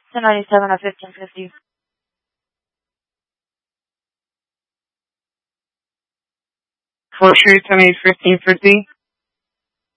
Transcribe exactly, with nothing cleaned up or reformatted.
two ninety-seven at fifteen fifty. four three seven eight fifteen fifty.